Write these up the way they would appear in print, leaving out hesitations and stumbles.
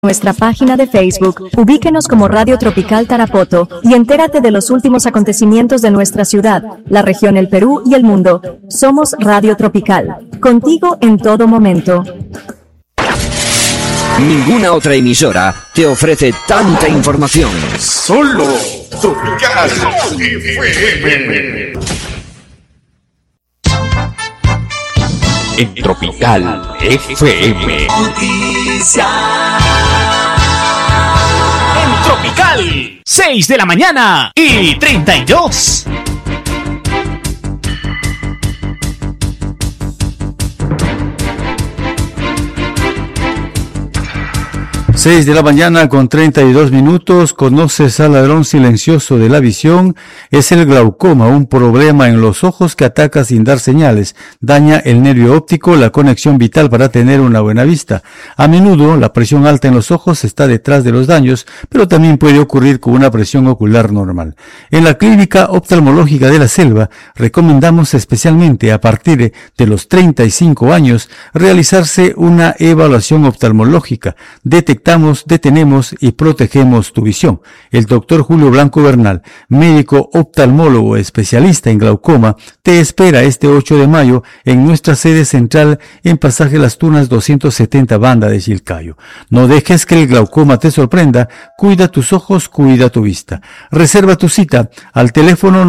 Nuestra página de Facebook, ubíquenos como Radio Tropical Tarapoto, y entérate de los últimos acontecimientos de nuestra ciudad, la región, el Perú y el mundo. Somos Radio Tropical, contigo en todo momento. Ninguna otra emisora te ofrece tanta información. Solo Tropical FM. En Tropical FM. Noticias. En Tropical, 6 de la mañana y 32. 6 de la mañana con 32 minutos. ¿Conoces al ladrón silencioso de la visión? Es el glaucoma, un problema en los ojos que ataca sin dar señales. Daña el nervio óptico, la conexión vital para tener una buena vista. A menudo, la presión alta en los ojos está detrás de los daños, pero también puede ocurrir con una presión ocular normal. En la Clínica Oftalmológica de la Selva, recomendamos especialmente a partir de los 35 años realizarse una evaluación oftalmológica. Detenemos y protegemos tu visión. El doctor Julio Blanco Bernal, médico oftalmólogo especialista en glaucoma, te espera este 8 de mayo en nuestra sede central en Pasaje Las Tunas 270, Banda de Chilcayo. No dejes que el glaucoma te sorprenda. Cuida tus ojos, cuida tu vista. Reserva tu cita al teléfono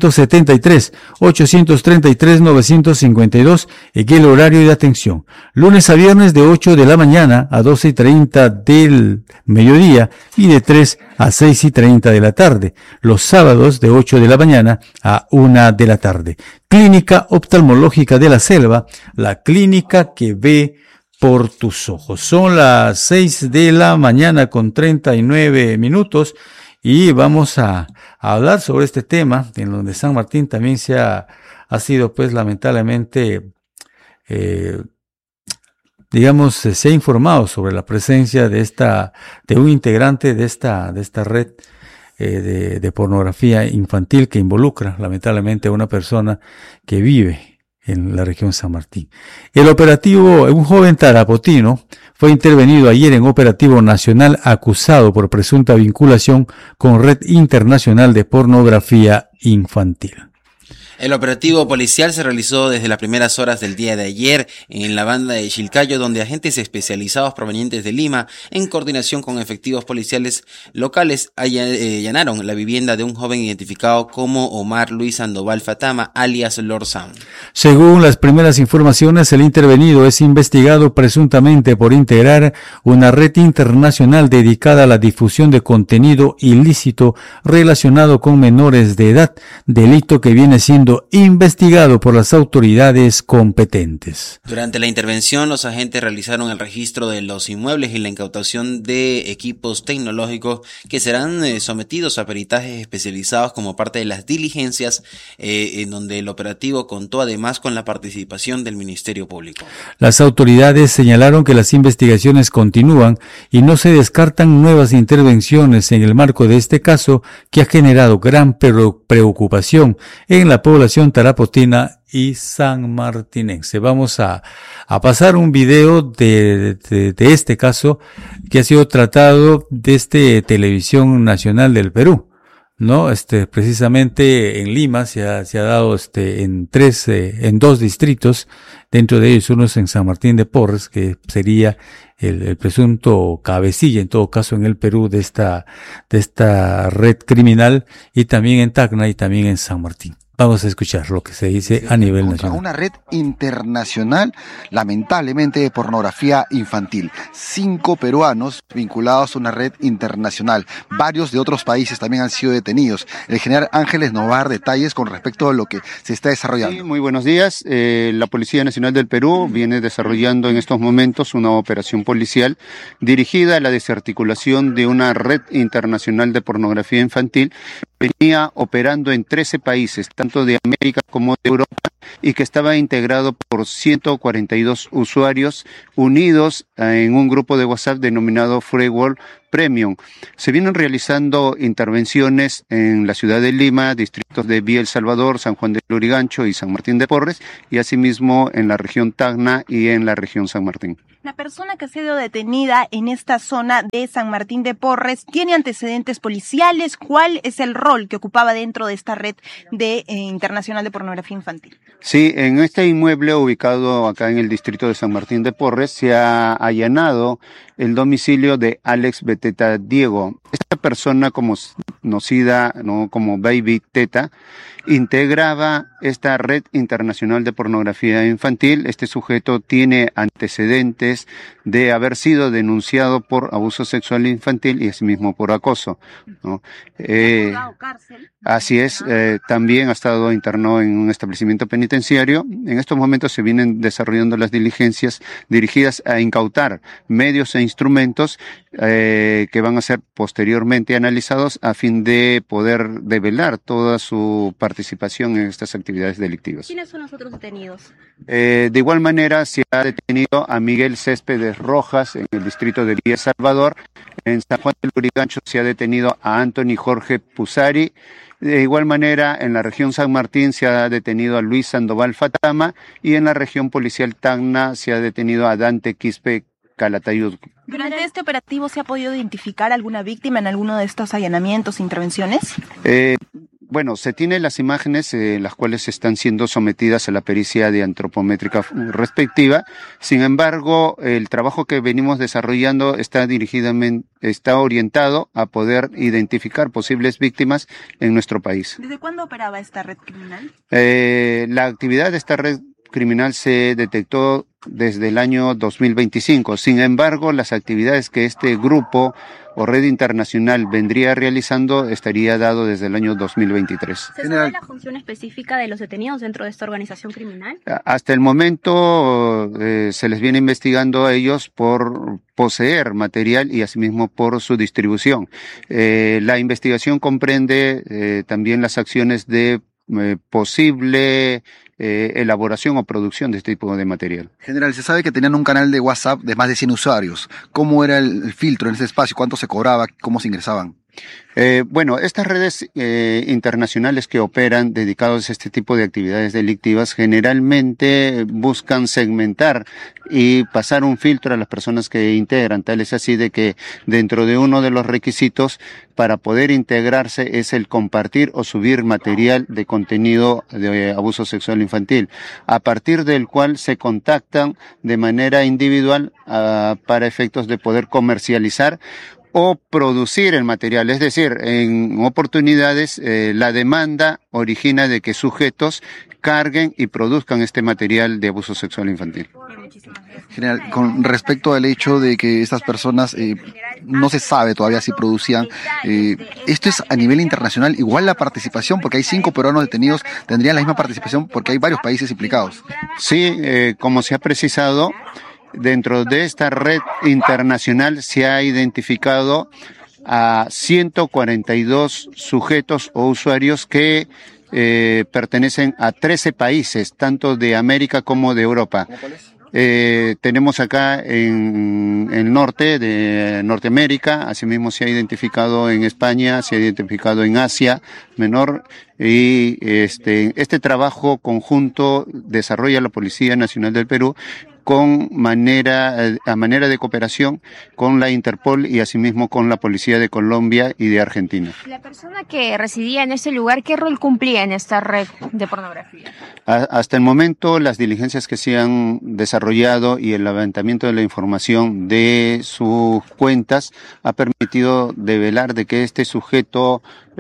973-833-952 en el horario de atención. Lunes a viernes de 8 de la mañana a 12:30 del mediodía y de 3 a 6:30 de la tarde. Los sábados de 8 de la mañana a 1 de la tarde. Clínica Oftalmológica de la Selva, la clínica que ve por tus ojos. Son las 6 de la mañana con 39 minutos y vamos a hablar sobre este tema en donde San Martín también ha sido pues lamentablemente se ha informado sobre la presencia de un integrante de esta red de pornografía infantil que involucra lamentablemente a una persona que vive en la región San Martín. Un joven tarapotino fue intervenido ayer en operativo nacional acusado por presunta vinculación con red internacional de pornografía infantil. El operativo policial se realizó desde las primeras horas del día de ayer en la banda de Chilcayo, donde agentes especializados provenientes de Lima, en coordinación con efectivos policiales locales, allanaron la vivienda de un joven identificado como Omar Luis Sandoval Fatama, alias Lord Sound. Según las primeras informaciones, el intervenido es investigado presuntamente por integrar una red internacional dedicada a la difusión de contenido ilícito relacionado con menores de edad, delito que viene siendo investigado por las autoridades competentes. Durante la intervención, los agentes realizaron el registro de los inmuebles y la incautación de equipos tecnológicos que serán sometidos a peritajes especializados como parte de las diligencias, en donde el operativo contó además con la participación del Ministerio Público. Las autoridades señalaron que las investigaciones continúan y no se descartan nuevas intervenciones en el marco de este caso que ha generado gran preocupación en la población tarapotina y sanmartinense. Vamos a pasar un video de este caso que ha sido tratado desde Televisión Nacional del Perú, ¿no? Precisamente en Lima se ha dado en dos distritos, dentro de ellos uno es en San Martín de Porres, que sería el presunto cabecilla, en todo caso en el Perú, de esta red criminal, y también en Tacna y también en San Martín. Vamos a escuchar lo que se dice a nivel nacional. Una red internacional, lamentablemente, de pornografía infantil. 5 peruanos vinculados a una red internacional. Varios de otros países también han sido detenidos. El general Ángeles nos va a dar detalles con respecto a lo que se está desarrollando. Sí, muy buenos días. La Policía Nacional del Perú viene desarrollando en estos momentos una operación policial dirigida a la desarticulación de una red internacional de pornografía infantil. Venía operando en 13 países, tanto de América como de Europa, y que estaba integrado por 142 usuarios unidos en un grupo de WhatsApp denominado Free World premium. Se vienen realizando intervenciones en la ciudad de Lima, distritos de Villa El Salvador, San Juan de Lurigancho y San Martín de Porres, y asimismo en la región Tacna y en la región San Martín. La persona que ha sido detenida en esta zona de San Martín de Porres tiene antecedentes policiales. ¿Cuál es el rol que ocupaba dentro de esta red de internacional de pornografía infantil? Sí, en este inmueble ubicado acá en el distrito de San Martín de Porres se ha allanado el domicilio de Alex Beteta Diego. Esta persona, conocida como Baby Teta, integraba esta red internacional de pornografía infantil. Este sujeto tiene antecedentes de haber sido denunciado por abuso sexual infantil y asimismo por acoso, ¿no? Así es, también ha estado internado en un establecimiento penitenciario. En estos momentos se vienen desarrollando las diligencias dirigidas a incautar medios e instrumentos que van a ser posteriormente analizados a fin de poder develar toda su participación en estas actividades delictivas. ¿Quiénes son los otros detenidos? De igual manera se ha detenido a Miguel Céspedes Rojas en el distrito de Villa El Salvador. En San Juan del Lurigancho se ha detenido a Anthony Jorge Pusari. De igual manera, en la región San Martín se ha detenido a Luis Sandoval Fatama y en la región policial Tacna se ha detenido a Dante Quispe Calatayud. ¿Durante este operativo se ha podido identificar alguna víctima en alguno de estos allanamientos e intervenciones? Bueno, se tienen las imágenes, las cuales están siendo sometidas a la pericia de antropométrica respectiva. Sin embargo, el trabajo que venimos desarrollando está orientado a poder identificar posibles víctimas en nuestro país. ¿Desde cuándo operaba esta red criminal? La actividad de esta red criminal se detectó desde el año 2025. Sin embargo, las actividades que este grupo o red internacional vendría realizando estaría dado desde el año 2023. ¿Se sabe la función específica de los detenidos dentro de esta organización criminal? Hasta el momento se les viene investigando a ellos por poseer material y asimismo por su distribución. La investigación comprende también las acciones de posible elaboración o producción de este tipo de material. General, se sabe que tenían un canal de WhatsApp de más de 100 usuarios. ¿Cómo era el filtro en ese espacio? ¿Cuánto se cobraba? ¿Cómo se ingresaban? Bueno, estas redes internacionales que operan dedicados a este tipo de actividades delictivas generalmente buscan segmentar y pasar un filtro a las personas que integran. Tal es así de que dentro de uno de los requisitos para poder integrarse es el compartir o subir material de contenido de abuso sexual infantil, a partir del cual se contactan de manera individual para efectos de poder comercializar o producir el material. Es decir, en oportunidades la demanda origina de que sujetos carguen y produzcan este material de abuso sexual infantil. General, con respecto al hecho de que estas personas no se sabe todavía si producían, esto es a nivel internacional, igual la participación, porque hay 5 peruanos detenidos, tendrían la misma participación porque hay varios países implicados. Sí, como se ha precisado, dentro de esta red internacional se ha identificado a 142 sujetos o usuarios que pertenecen a 13 países, tanto de América como de Europa. Tenemos acá en el norte de Norteamérica, asimismo se ha identificado en España, se ha identificado en Asia Menor, y este trabajo conjunto desarrolla la Policía Nacional del Perú a manera de cooperación con la Interpol y asimismo con la Policía de Colombia y de Argentina. La persona que residía en ese lugar, ¿qué rol cumplía en esta red de pornografía? Hasta el momento, las diligencias que se han desarrollado y el levantamiento de la información de sus cuentas ha permitido develar de que este sujeto,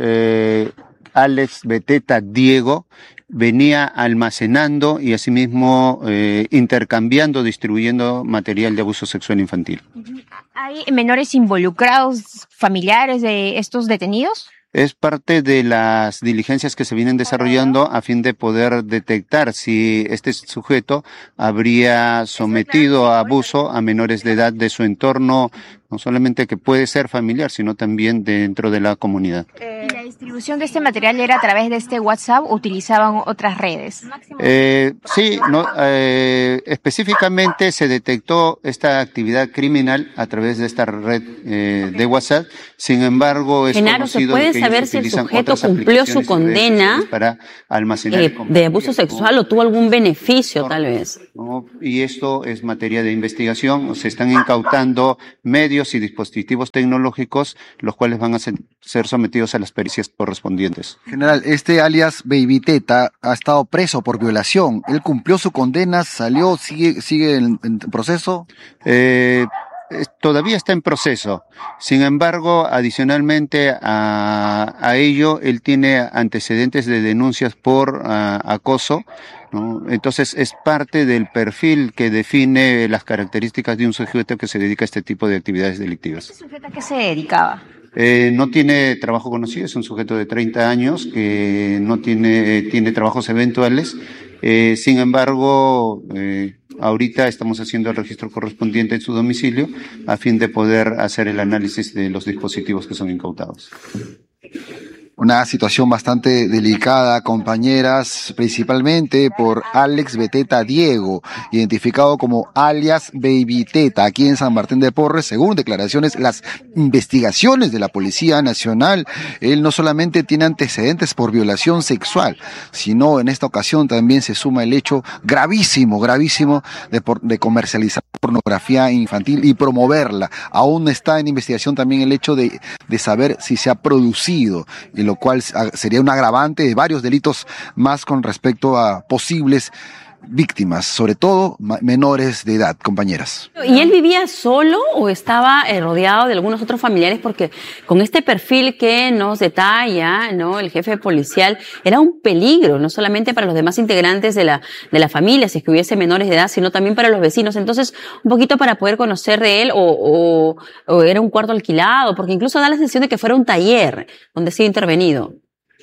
Alex Beteta Diego, venía almacenando y asimismo intercambiando, distribuyendo material de abuso sexual infantil. ¿Hay menores involucrados, familiares de estos detenidos? Es parte de las diligencias que se vienen desarrollando a fin de poder detectar si este sujeto habría sometido a abuso a menores de edad de su entorno, no solamente que puede ser familiar, sino también dentro de la comunidad. ¿Y la ¿La distribución de este material era a través de este WhatsApp o utilizaban otras redes? Sí, no, específicamente se detectó esta actividad criminal a través de esta red de WhatsApp. Sin embargo, es Genaro, ¿se conocido puede que saber ellos si el utilizan sujeto otras cumplió su aplicaciones condena para almacenar de abuso sexual o tuvo algún beneficio, tal vez? ¿no? Y esto es materia de investigación. Se están incautando medios y dispositivos tecnológicos, los cuales van a ser sometidos a las pericias correspondientes. General, este alias Baby Teta ha estado preso por violación. Él cumplió su condena, salió, sigue en proceso. Todavía está en proceso. Sin embargo, adicionalmente a ello, él tiene antecedentes de denuncias por acoso, ¿no? Entonces, es parte del perfil que define las características de un sujeto que se dedica a este tipo de actividades delictivas. ¿Este sujeto a qué se dedicaba? No tiene trabajo conocido, es un sujeto de 30 años que no tiene trabajos eventuales. Sin embargo, ahorita estamos haciendo el registro correspondiente en su domicilio a fin de poder hacer el análisis de los dispositivos que son incautados. Una situación bastante delicada, compañeras, principalmente por Alex Beteta Diego, identificado como alias Baby Teta, aquí en San Martín de Porres. Según declaraciones, las investigaciones de la Policía Nacional, él no solamente tiene antecedentes por violación sexual, sino en esta ocasión también se suma el hecho gravísimo de comercializar pornografía infantil y promoverla. Aún está en investigación también el hecho de saber si se ha producido, y lo cual sería un agravante de varios delitos más con respecto a posibles víctimas, sobre todo menores de edad, compañeras. ¿Y él vivía solo o estaba rodeado de algunos otros familiares? Porque con este perfil que nos detalla, ¿no?, el jefe policial, era un peligro, no solamente para los demás integrantes de la familia, si es que hubiese menores de edad, sino también para los vecinos. Entonces, un poquito para poder conocer de él, o era un cuarto alquilado, porque incluso da la sensación de que fuera un taller donde ha sido intervenido.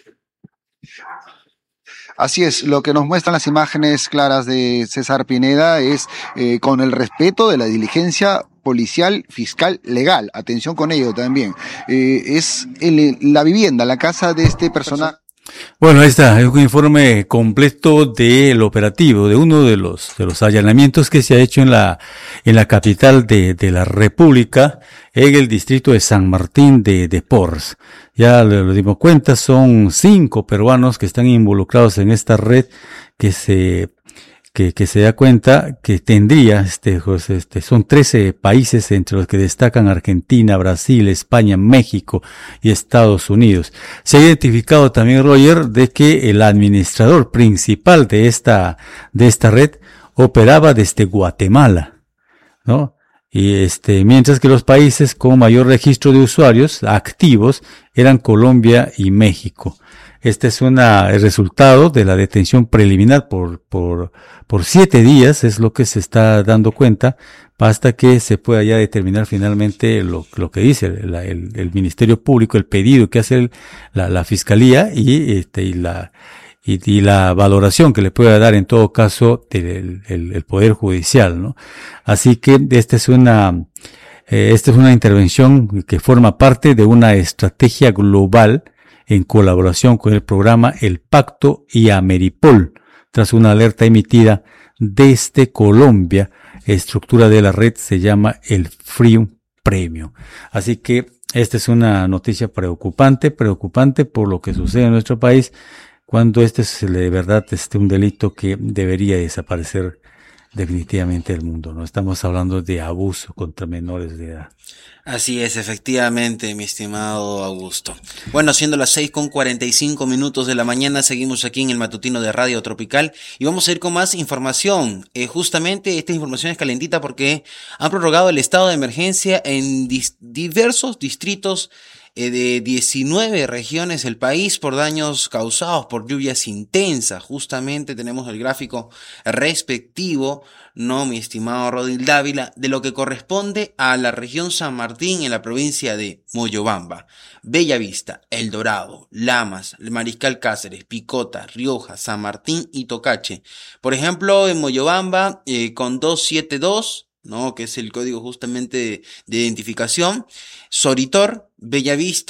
Así es, lo que nos muestran las imágenes claras de César Pineda es con el respeto de la diligencia policial, fiscal, legal. Atención con ello también. Es la vivienda, la casa de este personaje. Bueno, ahí está, es un informe completo del operativo, de uno de los allanamientos que se ha hecho en la capital de la República, en el distrito de San Martín de Porres. Ya lo dimos cuenta, son 5 peruanos que están involucrados en esta red que se da cuenta que tendría, son 13 países entre los que destacan Argentina, Brasil, España, México y Estados Unidos. Se ha identificado también, Roger, de que el administrador principal de esta red operaba desde Guatemala, ¿no? Y mientras que los países con mayor registro de usuarios activos eran Colombia y México. Este es el resultado de la detención preliminar por 7 días, es lo que se está dando cuenta, hasta que se pueda ya determinar finalmente lo que dice el Ministerio Público, el pedido que hace la Fiscalía y la valoración que le pueda dar en todo caso el Poder Judicial, ¿no? Así que esta es una intervención que forma parte de una estrategia global en colaboración con el programa El Pacto y Ameripol, tras una alerta emitida desde Colombia. Estructura de la red se llama el Freedom Premium. Así que esta es una noticia preocupante por lo que sucede en nuestro país, cuando es de verdad un delito que debería desaparecer definitivamente del mundo. No estamos hablando de abuso contra menores de edad. Así es, efectivamente, mi estimado Augusto. Bueno, siendo las 6:45 de la mañana, seguimos aquí en el matutino de Radio Tropical y vamos a ir con más información. Justamente esta información es calentita porque han prorrogado el estado de emergencia en diversos distritos de 19 regiones del país por daños causados por lluvias intensas. Justamente tenemos el gráfico respectivo, ¿no, mi estimado Rodil Dávila?, de lo que corresponde a la región San Martín en la provincia de Moyobamba, Bellavista, El Dorado, Lamas, Mariscal Cáceres, Picota, Rioja, San Martín y Tocache. Por ejemplo, en Moyobamba con 272, ¿no?, que es el código justamente de identificación. Soritor, Bellavista,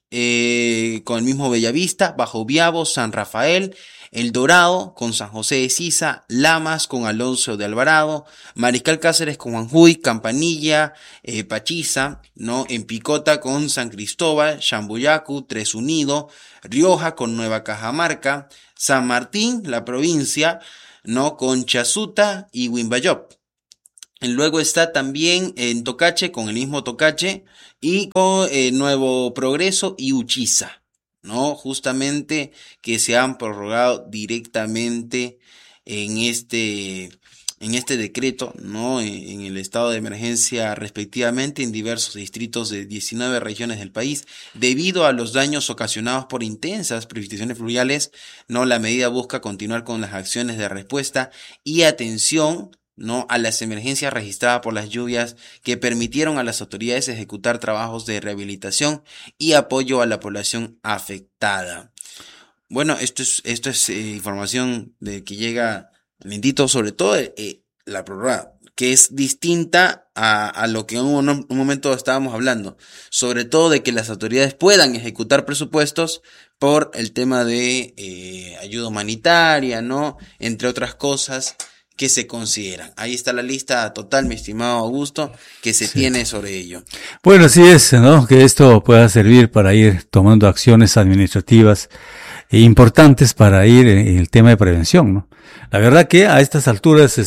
con el mismo Bellavista, Bajo Biabo, San Rafael, El Dorado con San José de Sisa, Lamas con Alonso de Alvarado, Mariscal Cáceres con Jujuy, Campanilla, Pachiza, ¿no? En Picota con San Cristóbal, Chambuyacu, Tres Unido, Rioja con Nueva Cajamarca, San Martín, la provincia, ¿no? Con Chasuta y Wimbayop. Luego está también en Tocache con el mismo Tocache y con Nuevo Progreso y Uchiza, ¿no? Justamente que se han prorrogado directamente en este decreto, ¿no? En el estado de emergencia respectivamente en diversos distritos de 19 regiones del país, debido a los daños ocasionados por intensas precipitaciones fluviales, ¿no? La medida busca continuar con las acciones de respuesta y atención, ¿no? A las emergencias registradas por las lluvias que permitieron a las autoridades ejecutar trabajos de rehabilitación y apoyo a la población afectada. Bueno, esto es información de que llega lentito, sobre todo la prórroga, que es distinta a lo que en un momento estábamos hablando, sobre todo de que las autoridades puedan ejecutar presupuestos por el tema de ayuda humanitaria, ¿no? Entre otras cosas que se consideran. Ahí está la lista total, mi estimado Augusto, que se tiene sobre ello. Bueno, así es, ¿no? Que esto pueda servir para ir tomando acciones administrativas importantes para ir en el tema de prevención, ¿no? La verdad que a estas alturas,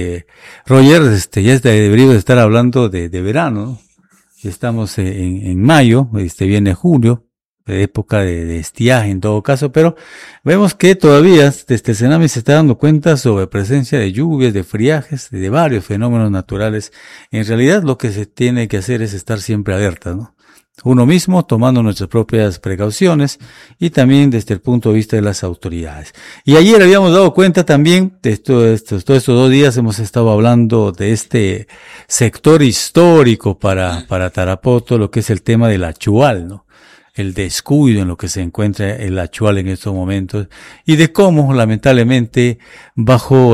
Roger, ya deberíamos estar hablando de verano, ¿no? Estamos en mayo, viene julio, de época de estiaje en todo caso, pero vemos que todavía el Senami se está dando cuenta sobre presencia de lluvias, de friajes, de varios fenómenos naturales. En realidad lo que se tiene que hacer es estar siempre alerta, ¿no? Uno mismo tomando nuestras propias precauciones y también desde el punto de vista de las autoridades. Y ayer habíamos dado cuenta también de todos estos 2 días hemos estado hablando de este sector histórico para Tarapoto, lo que es el tema del Achual, ¿no? El descuido en lo que se encuentra el Achual en estos momentos y de cómo lamentablemente bajo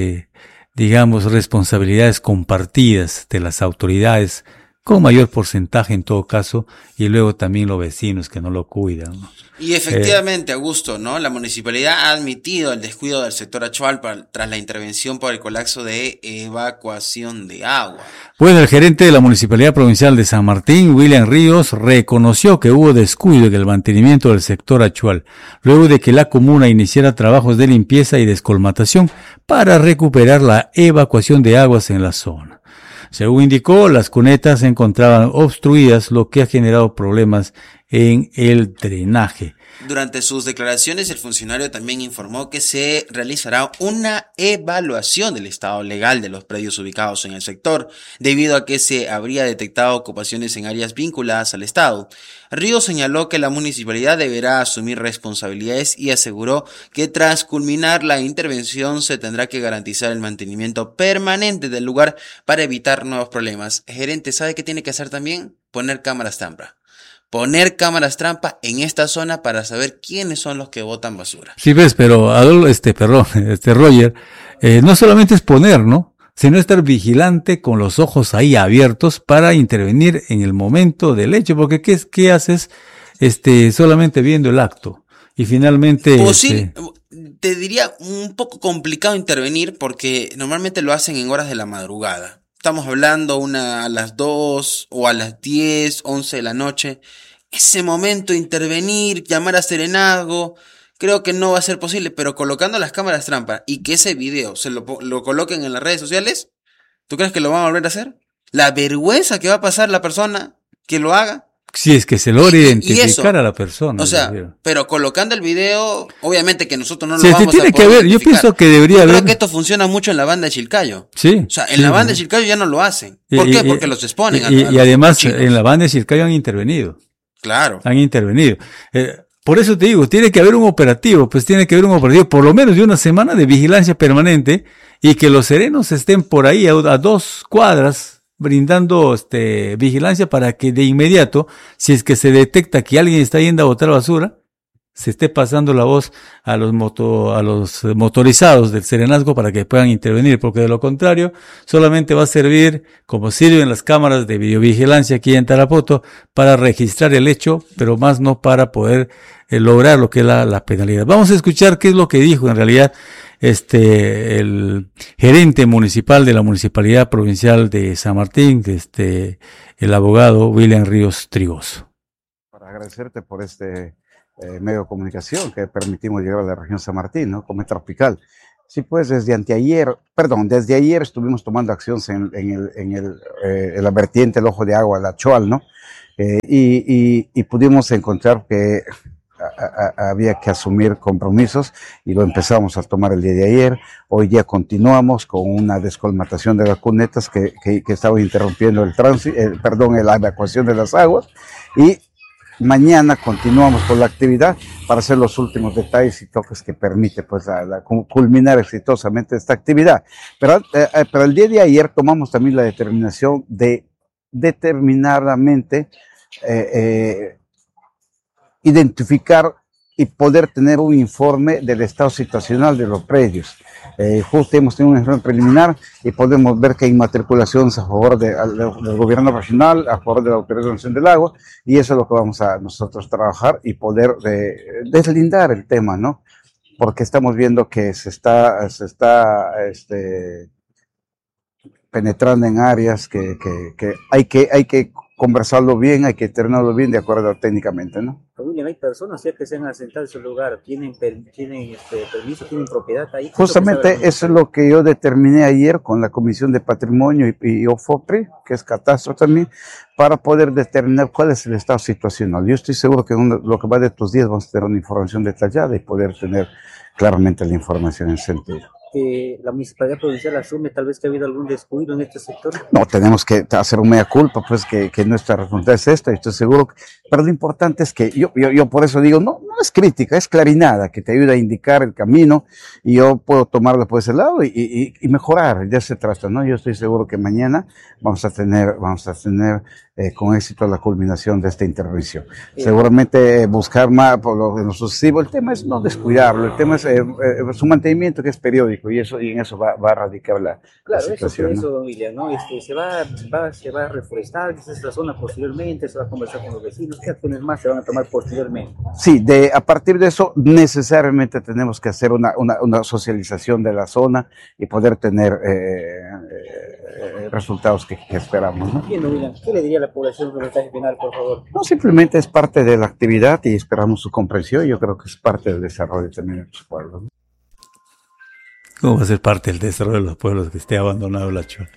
digamos responsabilidades compartidas de las autoridades con mayor porcentaje en todo caso, y luego también los vecinos que no lo cuidan, ¿no? Y efectivamente, Augusto, ¿no? La municipalidad ha admitido el descuido del sector Achual tras la intervención por el colapso de evacuación de agua. Bueno, el gerente de la Municipalidad Provincial de San Martín, William Ríos, reconoció que hubo descuido en el mantenimiento del sector Achual, luego de que la comuna iniciara trabajos de limpieza y descolmatación para recuperar la evacuación de aguas en la zona. Según indicó, las cunetas se encontraban obstruidas, lo que ha generado problemas en el drenaje. Durante sus declaraciones, el funcionario también informó que se realizará una evaluación del estado legal de los predios ubicados en el sector, debido a que se habría detectado ocupaciones en áreas vinculadas al Estado. Ríos señaló que la municipalidad deberá asumir responsabilidades y aseguró que tras culminar la intervención se tendrá que garantizar el mantenimiento permanente del lugar para evitar nuevos problemas. Gerente, ¿sabe qué tiene que hacer también? Poner cámaras trampa. Poner cámaras trampa en esta zona para saber quiénes son los que botan basura. Sí, ves, pero Roger, no solamente es poner, ¿no? Sino estar vigilante con los ojos ahí abiertos para intervenir en el momento del hecho, porque ¿qué haces solamente viendo el acto? Y finalmente te diría un poco complicado intervenir porque normalmente lo hacen en horas de la madrugada. Estamos hablando a las 2 o a las 10, 11 de la noche. Ese momento intervenir, llamar a serenazgo, creo que no va a ser posible, pero colocando las cámaras trampa y que ese video se lo coloquen en las redes sociales, ¿tú crees que lo van a volver a hacer? La vergüenza que va a pasar la persona que lo haga. Si es que se logra identificar a la persona. O sea, pero colocando el video, obviamente que nosotros no lo vamos tiene a que haber, yo pienso que debería haber. Creo que esto funciona mucho en la banda de Chilcayo. Sí. O sea, en la banda de Chilcayo ya no lo hacen. ¿Por qué? Porque los exponen. Y además, en la banda de Chilcayo han intervenido. Claro. Han intervenido. Por eso te digo, tiene que haber un operativo, por lo menos de una semana de vigilancia permanente y que los serenos estén por ahí a 2 cuadras brindando vigilancia para que de inmediato, si es que se detecta que alguien está yendo a botar basura, se esté pasando la voz a los motorizados del Serenazgo para que puedan intervenir, porque de lo contrario solamente va a servir, como sirven las cámaras de videovigilancia aquí en Tarapoto, para registrar el hecho, pero más no para poder lograr lo que es la penalidad. Vamos a escuchar qué es lo que dijo en realidad el gerente municipal de la Municipalidad Provincial de San Martín, el abogado William Ríos Trigoso. Para agradecerte por este medio de comunicación que permitimos llegar a la región San Martín, ¿no? Como es tropical. Sí, pues desde ayer estuvimos tomando acción en la vertiente, el ojo de agua, la Choal, ¿no? Y pudimos encontrar que había que asumir compromisos y lo empezamos a tomar el día de ayer. Hoy día continuamos con una descolmatación de las cunetas que estaba interrumpiendo la evacuación de las aguas, y mañana continuamos con la actividad para hacer los últimos detalles y toques que permite pues culminar exitosamente esta actividad. Pero el día de ayer tomamos también la determinación de determinadamente identificar y poder tener un informe del estado situacional de los predios. Justo hemos tenido un informe preliminar y podemos ver que hay matriculaciones a favor del gobierno regional, a favor de la Autoridad Nacional del Agua, y eso es lo que vamos a nosotros trabajar y poder deslindar el tema, ¿no? Porque estamos viendo que se está penetrando en áreas que hay que conversarlo bien, hay que terminarlo bien de acuerdo técnicamente, ¿no? William, hay personas ya que se han asentado en ese lugar, tienen permiso, tienen propiedad ahí. Justamente eso es lo que yo determiné ayer con la Comisión de Patrimonio y OFOPRI, que es catastro también, para poder determinar cuál es el estado situacional. Yo estoy seguro que lo que va de estos días vamos a tener una información detallada y poder tener claramente la información en ese sentido. ¿La Municipalidad Provincial asume tal vez que ha habido algún descuido en este sector? No, tenemos que hacer un mea culpa, pues que nuestra responsabilidad es esta, y estoy seguro, pero lo importante es que yo por eso digo, no es crítica, es clarinada, que te ayuda a indicar el camino, y yo puedo tomarlo por ese lado y mejorar, ya se trata, ¿no? Yo estoy seguro que mañana vamos a tener con éxito la culminación de esta intervención. Seguramente buscar más por lo sucesivo. El tema es no descuidarlo, el tema es su mantenimiento, que es periódico, y en eso va a radicar la situación. Eso, don William, ¿no? Se va a reforestar esta zona posteriormente, se va a conversar con los vecinos. ¿Qué acciones más se van a tomar posteriormente? Sí, a partir de eso necesariamente tenemos que hacer una socialización de la zona y poder tener resultados que esperamos, ¿no? Bien, William, ¿qué le diría a la población un mensaje final, por favor? No, simplemente es parte de la actividad y esperamos su comprensión. Yo creo que es parte del desarrollo también de los pueblos, ¿no? ¿Cómo va a ser parte del desarrollo de los pueblos que esté abandonado la Choal?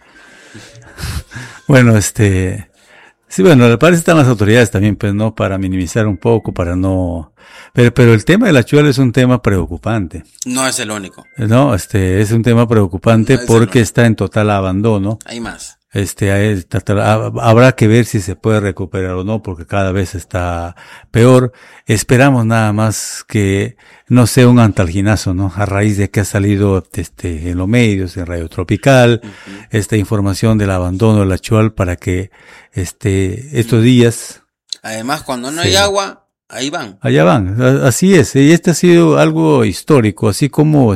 Bueno, sí, bueno, para eso están las autoridades también, pues, ¿no? Para minimizar un poco, para no... Pero el tema de la Choal es un tema preocupante. No es el único. No, es un tema preocupante porque está en total abandono. Hay más. Habrá que ver si se puede recuperar o no, porque cada vez está peor. Esperamos nada más que no sea un antalginazo, ¿no? A raíz de que ha salido, en los medios, en Radio Tropical, esta información del abandono de la Choal, para que, estos días. Además, cuando no hay agua, ahí van. Allá van. Así es. Y ha sido algo histórico, así como,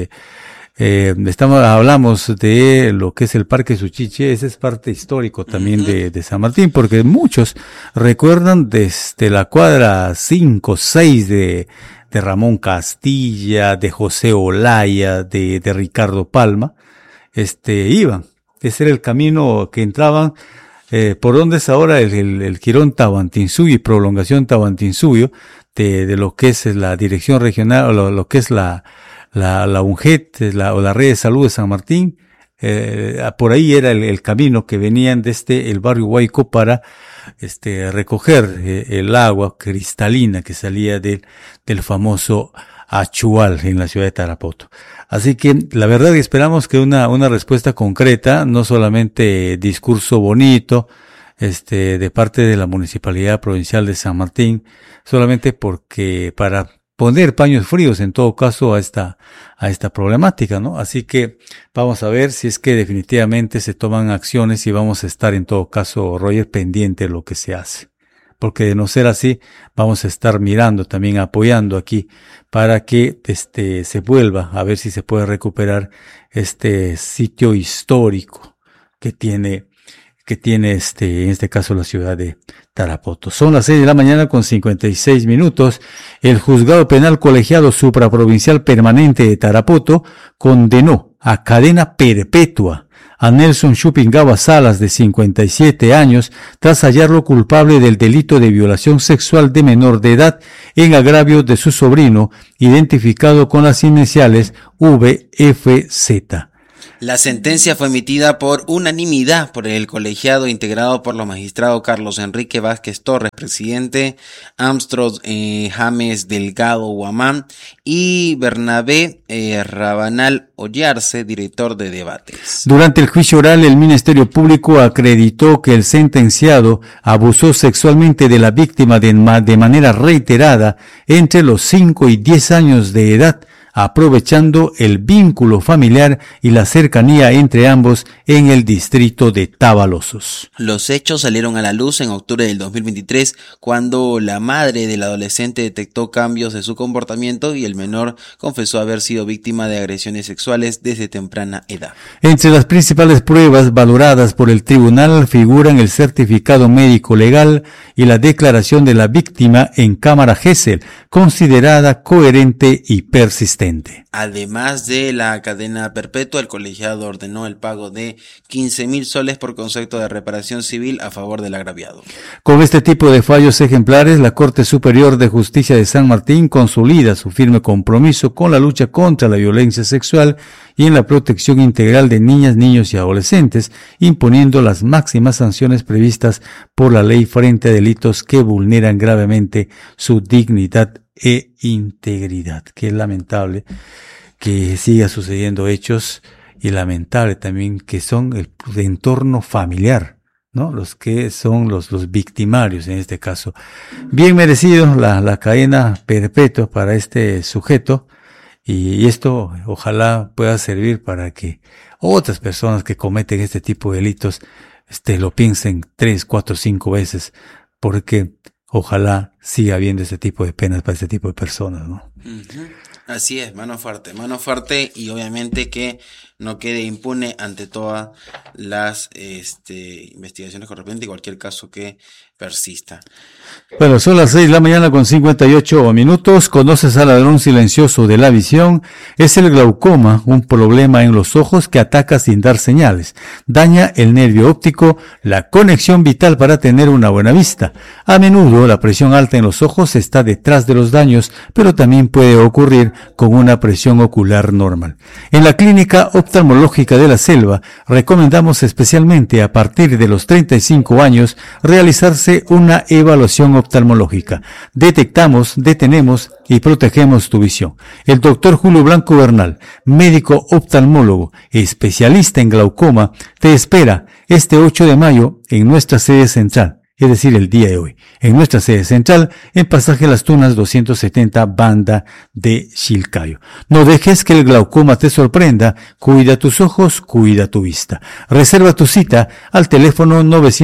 hablamos de lo que es el Parque Suchiche. Ese es parte histórico también de San Martín, porque muchos recuerdan desde la cuadra 5, 6 de Ramón Castilla, de José Olaya, de Ricardo Palma, iban. Ese era el camino que entraban, por donde es ahora el Jirón Tahuantinsuyo y prolongación Tahuantinsuyo, de lo que es la dirección regional, o lo que es la UNGET, o la red de salud de San Martín. Por ahí era el camino que venían desde el barrio Huayco para recoger el agua cristalina que salía del famoso Achual en la ciudad de Tarapoto. Así que la verdad que esperamos que una respuesta concreta, no solamente discurso bonito, de parte de la Municipalidad Provincial de San Martín, solamente porque para poner paños fríos en todo caso a esta problemática, ¿no? Así que vamos a ver si es que definitivamente se toman acciones, y vamos a estar en todo caso, Roger, pendiente de lo que se hace. porque de no ser así, vamos a estar mirando también, apoyando aquí, para que se vuelva a ver si se puede recuperar este sitio histórico que tiene en este caso la ciudad de Tarapoto. Son las 6 de la mañana con 56 minutos. El juzgado penal colegiado supraprovincial permanente de Tarapoto condenó a cadena perpetua a Nelson Chupingawa Salas, de 57 años, tras hallarlo culpable del delito de violación sexual de menor de edad en agravio de su sobrino, identificado con las iniciales VFZ. La sentencia fue emitida por unanimidad por el colegiado integrado por los magistrados Carlos Enrique Vázquez Torres, presidente, Armstrong James Delgado Guamán y Bernabé Rabanal Ollarse, director de debates. Durante el juicio oral, el Ministerio Público acreditó que el sentenciado abusó sexualmente de la víctima de manera reiterada entre los 5 y 10 años de edad, aprovechando el vínculo familiar y la cercanía entre ambos en el distrito de Tavalosos. Los hechos salieron a la luz en octubre del 2023, cuando la madre del adolescente detectó cambios de su comportamiento y el menor confesó haber sido víctima de agresiones sexuales desde temprana edad. Entre las principales pruebas valoradas por el tribunal figuran el certificado médico legal y la declaración de la víctima en cámara Gesell, considerada coherente y persistente. Además de la cadena perpetua, el colegiado ordenó el pago de 15.000 soles por concepto de reparación civil a favor del agraviado. Con este tipo de fallos ejemplares, la Corte Superior de Justicia de San Martín consolida su firme compromiso con la lucha contra la violencia sexual y en la protección integral de niñas, niños y adolescentes, imponiendo las máximas sanciones previstas por la ley frente a delitos que vulneran gravemente su dignidad e integridad. Que es lamentable que siga sucediendo hechos, y lamentable también que son el entorno familiar, ¿no? Los que son los victimarios en este caso. Bien merecido la cadena perpetua para este sujeto, y esto ojalá pueda servir para que otras personas que cometen este tipo de delitos lo piensen 3, 4, 5 veces, porque ojalá siga habiendo este tipo de penas para este tipo de personas, ¿no? Así es, mano fuerte, y obviamente que no quede impune ante todas las investigaciones correspondientes y cualquier caso que persista. Bueno, son las 6 de la mañana con 58 minutos. ¿Conoces al ladrón silencioso de la visión? Es el glaucoma, un problema en los ojos que ataca sin dar señales. Daña el nervio óptico, la conexión vital para tener una buena vista. A menudo la presión alta en los ojos está detrás de los daños, pero también puede ocurrir con una presión ocular normal. En la Clínica Oftalmológica de la Selva recomendamos especialmente a partir de los 35 años realizarse una evaluación oftalmológica. Detectamos, detenemos y protegemos tu visión. El doctor Julio Blanco Bernal, médico oftalmólogo, especialista en glaucoma, te espera este 8 de mayo en nuestra sede central, es decir, el día de hoy, en nuestra sede central, en Pasaje Las Tunas 270, Banda de Chilcayo. No dejes que el glaucoma te sorprenda. Cuida tus ojos, cuida tu vista. Reserva tu cita al teléfono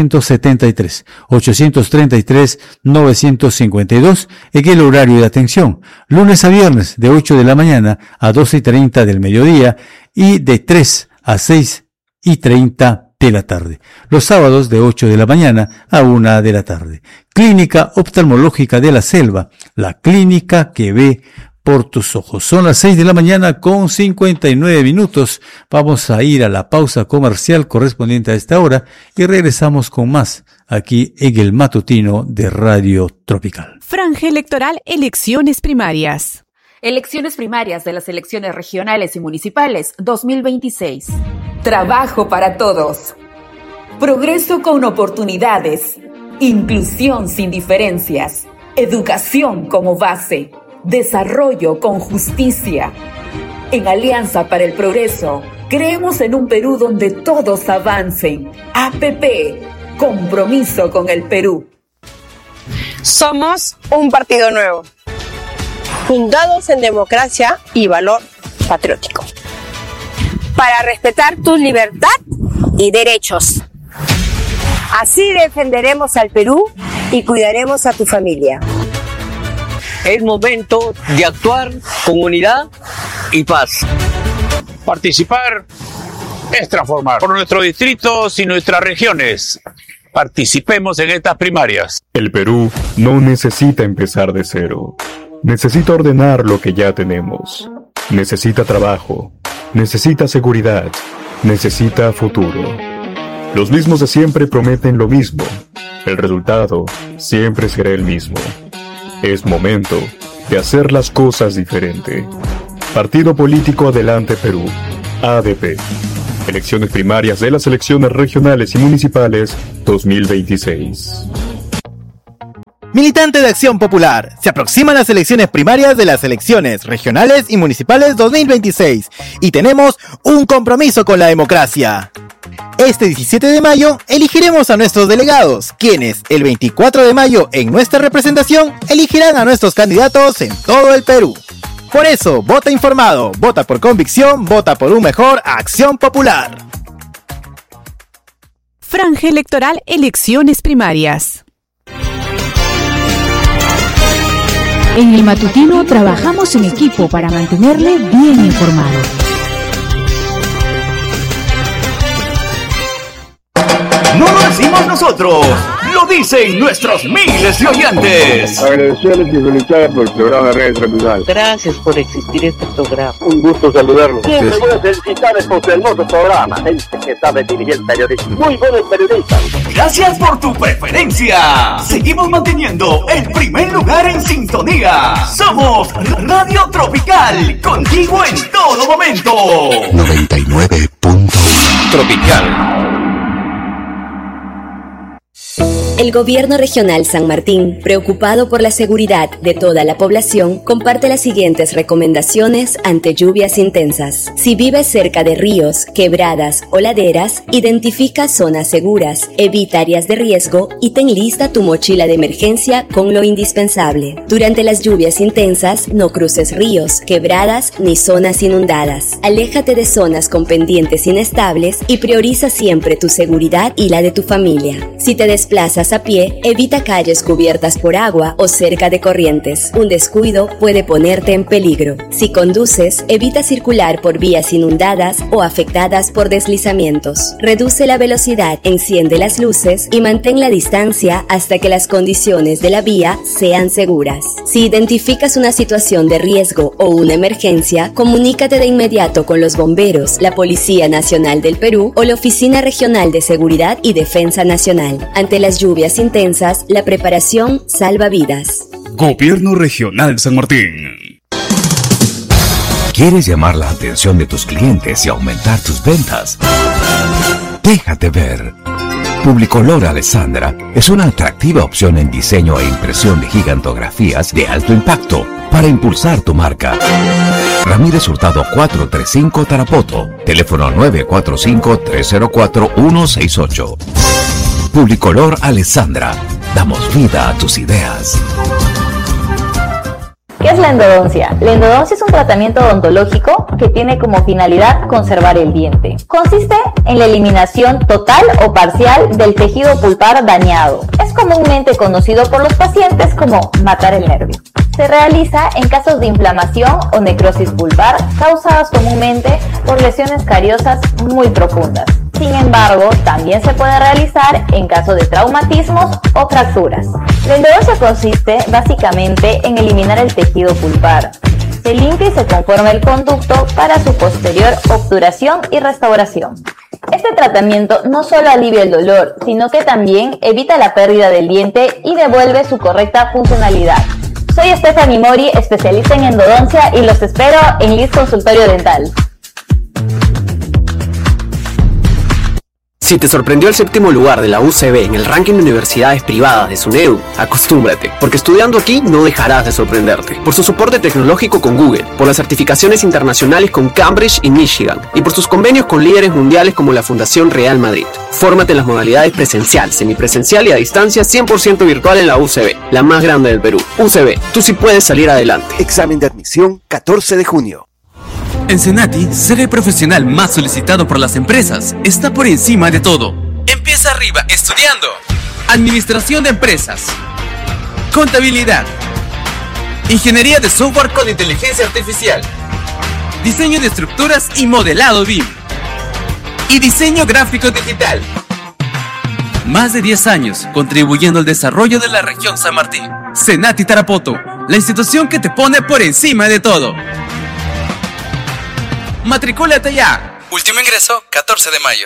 973-833-952 en el horario de atención, lunes a viernes de 8 de la mañana a 12:30 del mediodía y de 3 a 6:30 de la tarde. Los sábados de 8 de la mañana a 1 de la tarde. Clínica Oftalmológica de la Selva, la clínica que ve por tus ojos. Son las 6 de la mañana con 59 minutos. Vamos a ir a la pausa comercial correspondiente a esta hora y regresamos con más aquí en el matutino de Radio Tropical. Franja electoral, elecciones primarias. Elecciones primarias de las elecciones regionales y municipales 2026. Trabajo para todos. Progreso con oportunidades. Inclusión sin diferencias. Educación como base. Desarrollo con justicia. En Alianza para el Progreso, creemos en un Perú donde todos avancen. APP, compromiso con el Perú. Somos un partido nuevo, fundados en democracia y valor patriótico, para respetar tu libertad y derechos. Así defenderemos al Perú y cuidaremos a tu familia. Es momento de actuar con unidad y paz. Participar es transformar por nuestros distritos y nuestras regiones. Participemos en estas primarias. El Perú no necesita empezar de cero. Necesita ordenar lo que ya tenemos. Necesita trabajo. Necesita seguridad. Necesita futuro. Los mismos de siempre prometen lo mismo. El resultado siempre será el mismo. Es momento de hacer las cosas diferente. Partido Político Adelante Perú. ADP. Elecciones primarias de las elecciones regionales y municipales 2026. Militante de Acción Popular, se aproximan las elecciones primarias de las elecciones regionales y municipales 2026 y tenemos un compromiso con la democracia. Este 17 de mayo elegiremos a nuestros delegados, quienes el 24 de mayo en nuestra representación elegirán a nuestros candidatos en todo el Perú. Por eso, vota informado, vota por convicción, vota por un mejor Acción Popular. Franja electoral, elecciones primarias. En el matutino trabajamos en equipo para mantenerle bien informado. No lo decimos nosotros, lo dicen nuestros miles de oyentes. Agradecerles y felicitar por el programa de Radio Tropical. Gracias por existir este programa. Un gusto saludarlos. Siempre voy a felicitarles por su hermoso programa. Gente que sabe dirigir el periodismo. Muy buenos periodistas. Gracias por tu preferencia. Seguimos manteniendo el primer lugar en sintonía. Somos Radio Tropical, contigo en todo momento. 99.1 Tropical. El Gobierno Regional San Martín, preocupado por la seguridad de toda la población, comparte las siguientes recomendaciones ante lluvias intensas. Si vives cerca de ríos, quebradas o laderas, identifica zonas seguras, evita áreas de riesgo y ten lista tu mochila de emergencia con lo indispensable. Durante las lluvias intensas, no cruces ríos, quebradas ni zonas inundadas. Aléjate de zonas con pendientes inestables y prioriza siempre tu seguridad y la de tu familia. Si te desplazas a pie, evita calles cubiertas por agua o cerca de corrientes. Un descuido puede ponerte en peligro. Si conduces, evita circular por vías inundadas o afectadas por deslizamientos. Reduce la velocidad, enciende las luces y mantén la distancia hasta que las condiciones de la vía sean seguras. Si identificas una situación de riesgo o una emergencia, comunícate de inmediato con los bomberos, la Policía Nacional del Perú o la Oficina Regional de Seguridad y Defensa Nacional. Ante las lluvias intensas, la preparación salva vidas. Gobierno Regional San Martín. ¿Quieres llamar la atención de tus clientes y aumentar tus ventas? Déjate ver. Publicolor Alessandra es una atractiva opción en diseño e impresión de gigantografías de alto impacto para impulsar tu marca. Ramírez Hurtado 435 Tarapoto, teléfono 945-304-168. Publicolor Alessandra, damos vida a tus ideas. ¿Qué es la endodoncia? La endodoncia es un tratamiento odontológico que tiene como finalidad conservar el diente. Consiste en la eliminación total o parcial del tejido pulpar dañado. Es comúnmente conocido por los pacientes como matar el nervio. Se realiza en casos de inflamación o necrosis pulpar causadas comúnmente por lesiones cariosas muy profundas. Sin embargo, también se puede realizar en caso de traumatismos o fracturas. La endodoncia consiste básicamente en eliminar el tejido pulpar. Se limpia y se conforma el conducto para su posterior obturación y restauración. Este tratamiento no solo alivia el dolor, sino que también evita la pérdida del diente y devuelve su correcta funcionalidad. Soy Stephanie Mori, especialista en endodoncia, y los espero en Liz Consultorio Dental. Si te sorprendió el 7º lugar de la UCB en el ranking de universidades privadas de SUNEDU, acostúmbrate, porque estudiando aquí no dejarás de sorprenderte. Por su soporte tecnológico con Google, por las certificaciones internacionales con Cambridge y Michigan, y por sus convenios con líderes mundiales como la Fundación Real Madrid. Fórmate en las modalidades presencial, semipresencial y a distancia 100% virtual en la UCB, la más grande del Perú. UCB, tú sí puedes salir adelante. Examen de admisión 14 de junio. En Senati, ser el profesional más solicitado por las empresas está por encima de todo. Empieza arriba, estudiando. administración de empresas, contabilidad, ingeniería de software con inteligencia artificial, diseño de estructuras y modelado BIM, y diseño gráfico digital. Más de 10 años contribuyendo al desarrollo de la región San Martín. Senati Tarapoto, la institución que te pone por encima de todo. Matricúlate ya. Último ingreso, 14 de mayo.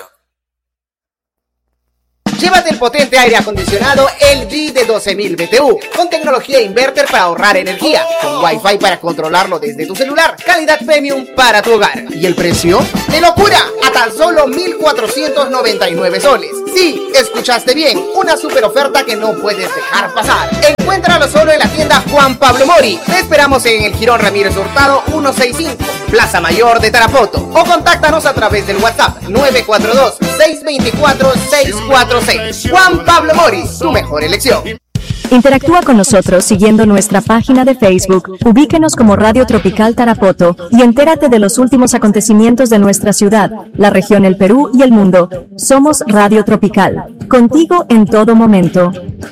Llévate el potente aire acondicionado LG de 12.000 BTU, con tecnología inverter para ahorrar energía, con Wi-Fi para controlarlo desde tu celular, calidad premium para tu hogar. ¿Y el precio? ¡De locura! A tan solo 1.499 soles. Sí, escuchaste bien, una super oferta que no puedes dejar pasar. Encuéntralo solo en la tienda Juan Pablo Mori. Te esperamos en el Girón Ramírez Hurtado 165, Plaza Mayor de Tarapoto, o contáctanos a través del WhatsApp 942-624-646. Juan Pablo Mori, tu mejor elección. Interactúa con nosotros siguiendo nuestra página de Facebook, ubíquenos como Radio Tropical Tarapoto y entérate de los últimos acontecimientos de nuestra ciudad, la región, el Perú y el mundo. Somos Radio Tropical, contigo en todo momento.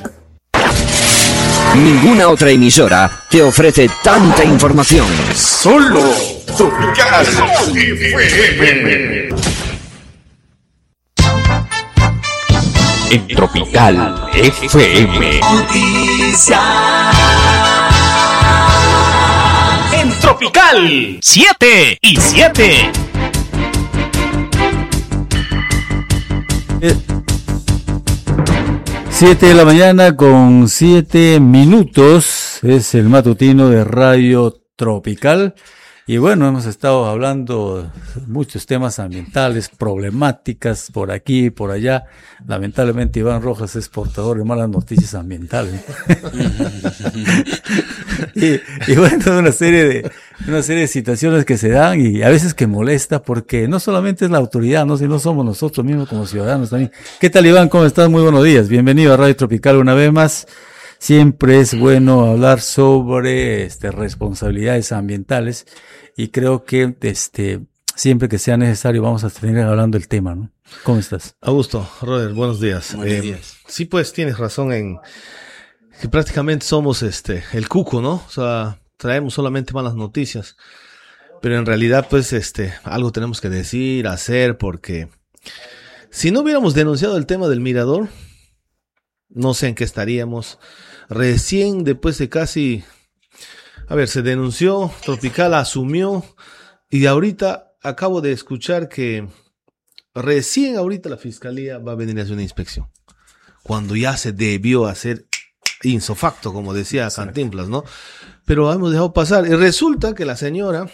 Ninguna otra emisora te ofrece tanta información. Solo Tropical FM. En Tropical FM. En Tropical 7 y 7. Siete de la mañana con 7 minutos. Es el matutino de Radio Tropical. Y bueno, hemos estado hablando de muchos temas ambientales, problemáticas por aquí y por allá. Lamentablemente Iván Rojas es portador de malas noticias ambientales. y bueno, una serie de situaciones que se dan y a veces que molesta porque no solamente es la autoridad, no, sino somos nosotros mismos como ciudadanos también. ¿Qué tal, Iván? ¿Cómo estás? Muy buenos días. Bienvenido a Radio Tropical una vez más. Siempre es bueno hablar sobre responsabilidades ambientales y creo que siempre que sea necesario vamos a tener hablando del tema, ¿no? ¿Cómo estás? Augusto, Roder, buenos días. Buenos días. Sí, pues tienes razón en que prácticamente somos el cuco, ¿no? O sea, traemos solamente malas noticias, pero en realidad pues algo tenemos que decir, hacer, porque si no hubiéramos denunciado el tema del mirador, no sé en qué estaríamos. Recién después de casi, se denunció, Tropical asumió y ahorita acabo de escuchar que recién ahorita la fiscalía va a venir a hacer una inspección, cuando ya se debió hacer ipso facto, como decía Cantinflas, ¿no? Pero hemos dejado pasar y resulta que la señora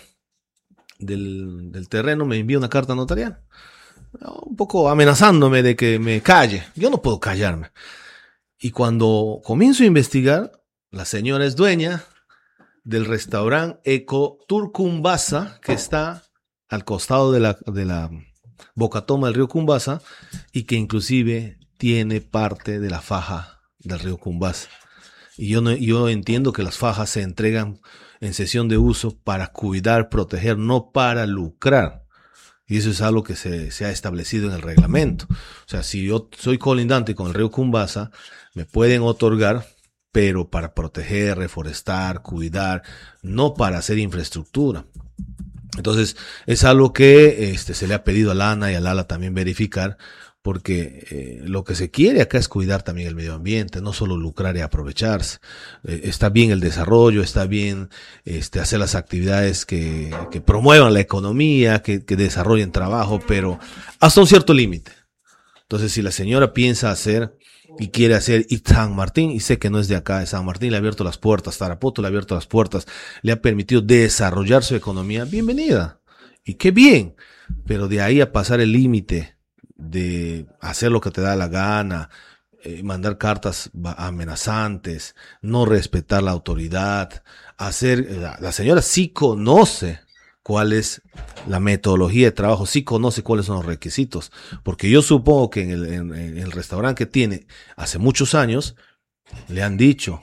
del terreno me envía una carta notarial, un poco amenazándome de que me calle. Yo no puedo callarme. Y cuando comienzo a investigar, la señora es dueña del restaurante Eco Turcumbasa, que está al costado de la Bocatoma del río Cumbasa, y que inclusive tiene parte de la faja del río Cumbasa. Y yo entiendo que las fajas se entregan en cesión de uso para cuidar, proteger, no para lucrar. Y eso es algo que se ha establecido en el reglamento. O sea, si yo soy colindante con el río Cumbasa, me pueden otorgar, pero para proteger, reforestar, cuidar, no para hacer infraestructura. Entonces, es algo que se le ha pedido a la ANA y a Lala también verificar, porque lo que se quiere acá es cuidar también el medio ambiente, no solo lucrar y aprovecharse. Está bien el desarrollo, está bien hacer las actividades que promuevan la economía, que desarrollen trabajo, pero hasta un cierto límite. Entonces, si la señora piensa hacer y quiere hacer, y San Martín, y sé que no es de acá, de San Martín le ha abierto las puertas, Tarapoto le ha abierto las puertas, le ha permitido desarrollar su economía, bienvenida. Y qué bien, pero de ahí a pasar el límite de hacer lo que te da la gana, mandar cartas amenazantes, no respetar la autoridad, la señora sí conoce cuál es la metodología de trabajo, sí conoce cuáles son los requisitos, porque yo supongo que en el restaurante que tiene hace muchos años le han dicho,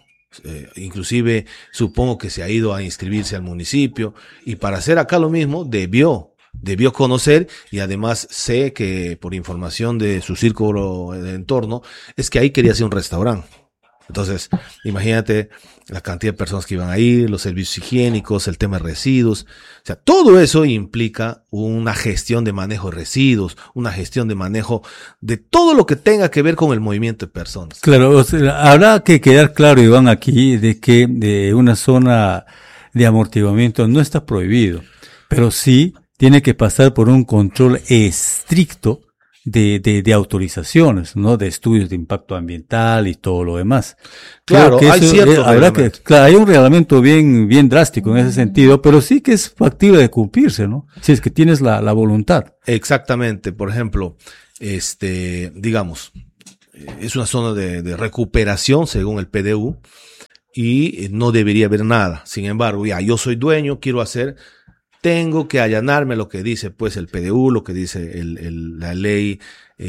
inclusive supongo que se ha ido a inscribirse al municipio, y para hacer acá lo mismo debió debió conocer, y además sé que por información de su círculo de entorno, es que ahí quería hacer un restaurante. Entonces, imagínate la cantidad de personas que iban a ir, los servicios higiénicos, el tema de residuos. O sea, todo eso implica una gestión de manejo de residuos, una gestión de manejo de todo lo que tenga que ver con el movimiento de personas. Claro, o sea, habrá que quedar claro, Iván, aquí de que de una zona de amortiguamiento no está prohibido, pero sí tiene que pasar por un control estricto de autorizaciones, ¿no? De estudios de impacto ambiental y todo lo demás. Claro, hay cierto claro, hay un reglamento bien drástico en ese sentido, pero sí que es factible de cumplirse, ¿no? Si es que tienes la voluntad. Exactamente. Por ejemplo, digamos, es una zona de recuperación según el PDU y no debería haber nada. Sin embargo, ya yo soy dueño, quiero hacer... Tengo que allanarme lo que dice pues el PDU, lo que dice la ley,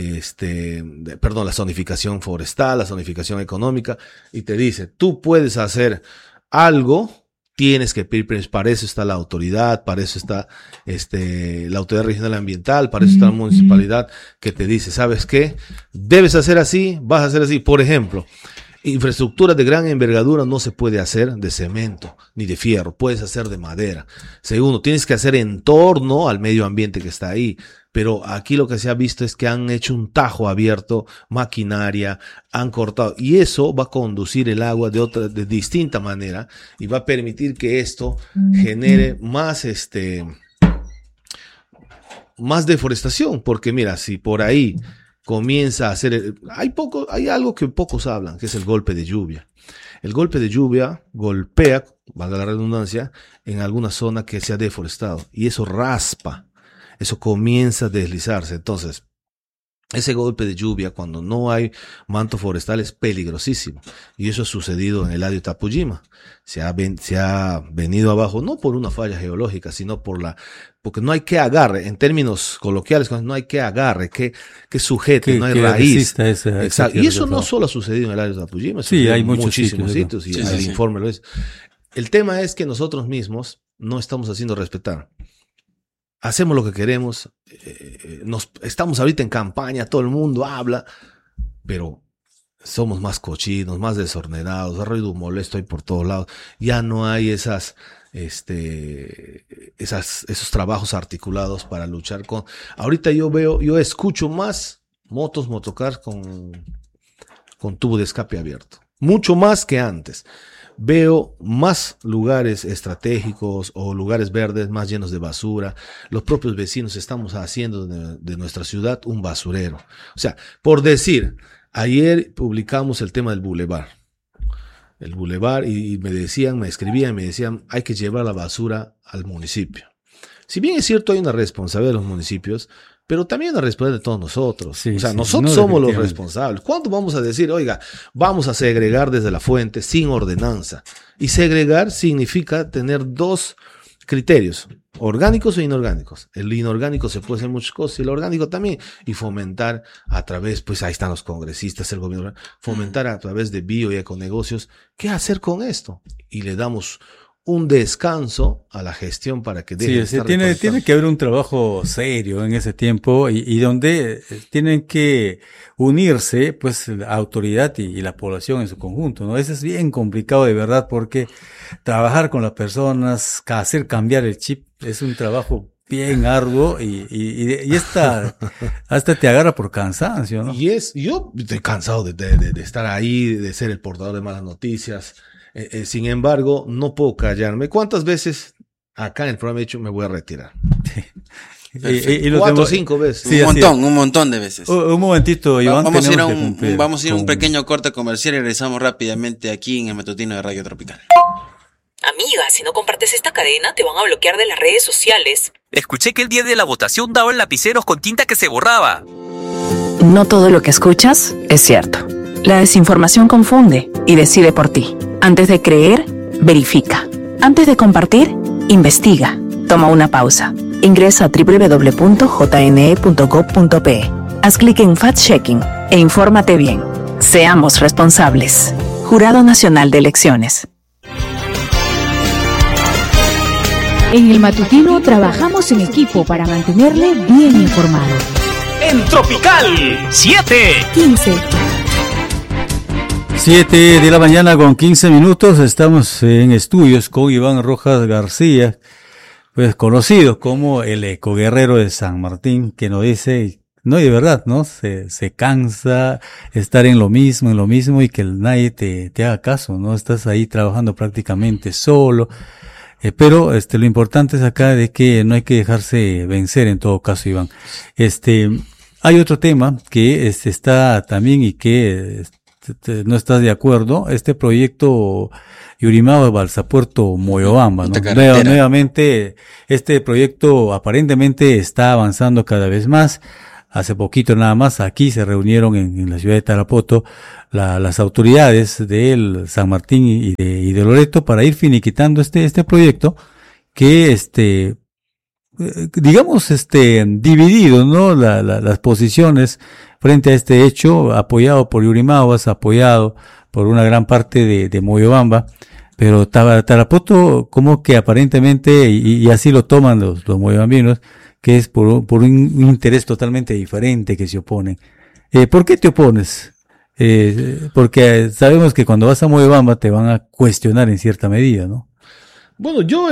la zonificación forestal, la zonificación económica, y te dice, tú puedes hacer algo, tienes que pedir permiso. Para eso está la autoridad, para eso está la autoridad regional ambiental, para eso está la municipalidad que te dice, ¿sabes qué? Debes hacer así, vas a hacer así. Por ejemplo, infraestructura de gran envergadura no se puede hacer de cemento ni de fierro, puedes hacer de madera. Segundo, tienes que hacer en torno al medio ambiente que está ahí. Pero aquí lo que se ha visto es que han hecho un tajo abierto, maquinaria, han cortado. Y eso va a conducir el agua de distinta manera y va a permitir que esto genere más deforestación. Porque mira, si por ahí comienza a hacer... Hay algo que pocos hablan, que es el golpe de lluvia. El golpe de lluvia golpea, valga la redundancia, en alguna zona que se ha deforestado. Y eso raspa, eso comienza a deslizarse. Entonces, ese golpe de lluvia, cuando no hay manto forestal, es peligrosísimo. Y eso ha sucedido en el área de Tapujima. Se ha venido abajo, no por una falla geológica, sino porque no hay que agarre, en términos coloquiales, no hay que agarre, que sujete, no hay raíz. Exacto. Y eso no solo ha sucedido en el área de Tapujima, sí, hay muchísimos sitios, y el sí. informe lo es. El tema es que nosotros mismos no estamos haciendo respetar. Hacemos lo que queremos, estamos ahorita en campaña, todo el mundo habla, pero somos más cochinos, más desordenados, ruido molesto ahí por todos lados. Ya no hay esos trabajos articulados para luchar con... Ahorita yo escucho más motocars con tubo de escape abierto, mucho más que antes. Veo más lugares estratégicos o lugares verdes más llenos de basura. Los propios vecinos estamos haciendo de nuestra ciudad un basurero. O sea, por decir, ayer publicamos el tema del bulevar. El bulevar y me escribían, hay que llevar la basura al municipio. Si bien es cierto, hay una responsabilidad de los municipios, pero también la responsabilidad de todos nosotros. Sí, o sea, nosotros somos los responsables. ¿Cuándo vamos a decir, oiga, vamos a segregar desde la fuente sin ordenanza? Y segregar significa tener dos criterios, orgánicos e inorgánicos. El inorgánico se puede hacer muchas cosas y el orgánico también. Y fomentar a través, pues ahí están los congresistas, el gobierno, fomentar a través de bio y econegocios, ¿qué hacer con esto? Y le damos un descanso a la gestión para que deje de estar tiene que haber un trabajo serio en ese tiempo y donde tienen que unirse pues la autoridad y la población en su conjunto, ¿no? Eso es bien complicado de verdad porque trabajar con las personas, hacer cambiar el chip es un trabajo bien arduo y hasta te agarra por cansancio, ¿no? Yo estoy cansado de estar ahí, de ser el portador de malas noticias. Sin embargo, no puedo callarme. ¿Cuántas veces acá en el programa he dicho me voy a retirar? y 4 o 5 veces. Sí, un montón de veces. Un momentito, Iván. Vamos a ir a un pequeño corte comercial y regresamos rápidamente aquí en el matutino de Radio Tropical. Amiga, si no compartes esta cadena, te van a bloquear de las redes sociales. Escuché que el día de la votación daban lapiceros con tinta que se borraba. No todo lo que escuchas es cierto. La desinformación confunde y decide por ti. Antes de creer, verifica. Antes de compartir, investiga. Toma una pausa. Ingresa a www.jne.gov.pe. Haz clic en Fact-Checking e infórmate bien. Seamos responsables. Jurado Nacional de Elecciones. En el matutino trabajamos en equipo para mantenerle bien informado. En Tropical 7:15. 7 de la mañana con 15 minutos. Estamos en estudios con Iván Rojas García, pues conocido como el ecoguerrero de San Martín, que nos dice, no, y de verdad, ¿no? Se cansa estar en lo mismo y que nadie te haga caso, ¿no? Estás ahí trabajando prácticamente solo. Pero lo importante es acá de que no hay que dejarse vencer en todo caso, Iván. Hay otro tema que está también y que no estás de acuerdo, este proyecto Yurimao Balsapuerto Moyobamba, ¿no? Nuevamente, este proyecto aparentemente está avanzando cada vez más. Hace poquito nada más aquí se reunieron en la ciudad de Tarapoto las autoridades del San Martín y de Loreto para ir finiquitando este proyecto que digamos dividido, ¿no? Las posiciones frente a este hecho, apoyado por Yurimao, apoyado por una gran parte de Moyobamba, pero Tarapoto como que aparentemente, y así lo toman los moyobambinos, que es por un interés totalmente diferente que se oponen. ¿Por qué te opones? Porque sabemos que cuando vas a Moyobamba te van a cuestionar en cierta medida, ¿no? Bueno, yo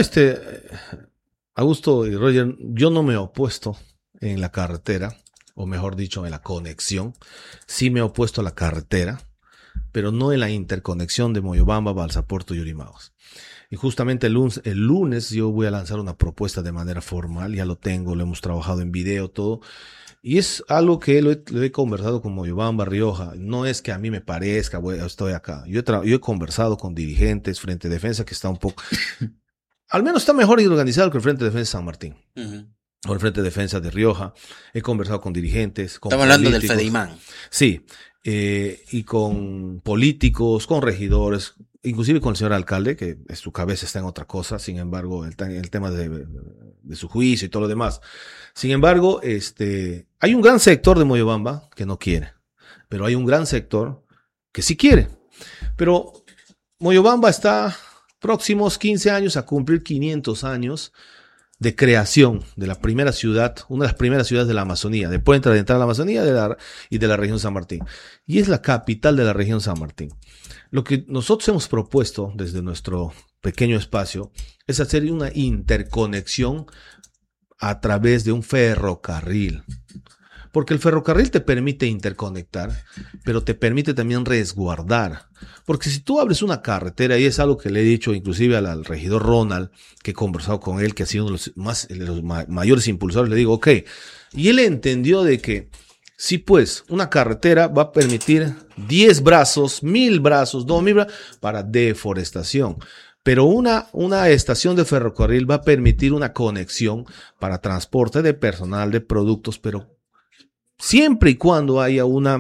Augusto y Roger, yo no me he opuesto en la carretera, o mejor dicho, en la conexión. Sí me he opuesto a la carretera, pero no en la interconexión de Moyobamba, Balsapuerto y Yurimao. Y justamente el lunes yo voy a lanzar una propuesta de manera formal, ya lo tengo, lo hemos trabajado en video, todo. Y es algo que lo he conversado con Moyobamba, Rioja. No es que a mí me parezca, estoy acá. Yo he conversado con dirigentes, Frente Defensa, que está un poco... al menos está mejor organizado que el Frente Defensa San Martín. O el Frente Defensa de Rioja. He conversado con dirigentes, con Estamos hablando del FEDEIMAN. Sí, y con políticos, con regidores, inclusive con el señor alcalde, que su cabeza está en otra cosa, sin embargo, el tema de su juicio y todo lo demás. Sin embargo, hay un gran sector de Moyobamba que no quiere, pero hay un gran sector que sí quiere. Pero Moyobamba está próximos 15 años a cumplir 500 años de creación de la primera ciudad, una de las primeras ciudades de la Amazonía, después de entrar a la Amazonía y de la región San Martín. Y es la capital de la región San Martín. Lo que nosotros hemos propuesto desde nuestro pequeño espacio es hacer una interconexión a través de un ferrocarril. Porque el ferrocarril te permite interconectar, pero te permite también resguardar. Porque si tú abres una carretera, y es algo que le he dicho inclusive al regidor Ronald, que he conversado con él, que ha sido uno de los mayores impulsores, le digo, ok, y él entendió de que sí, pues, una carretera va a permitir 10 brazos, 1000 brazos, 2000 brazos para deforestación. Pero una estación de ferrocarril va a permitir una conexión para transporte de personal, de productos, pero siempre y cuando haya